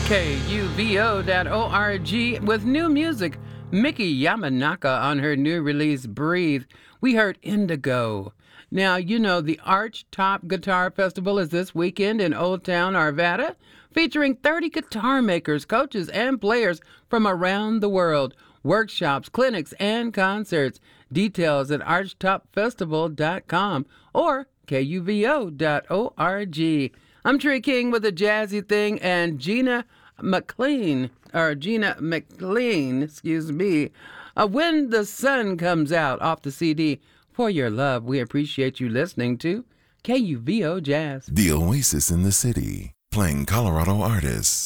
KUVO.org with new music. Miki Yamanaka on her new release, Breathe. We heard Indigo. Now, you know, the Arch Top Guitar Festival is this weekend in Old Town, Arvada, featuring 30 guitar makers, coaches, and players from around the world. Workshops, clinics, and concerts. Details at archtopfestival.com or KUVO.org. I'm Tree King with a jazzy thing, and Gina McLean, When the Sun Comes Out off the CD. For your love, we appreciate you listening to KUVO Jazz. The Oasis in the City, playing Colorado artists.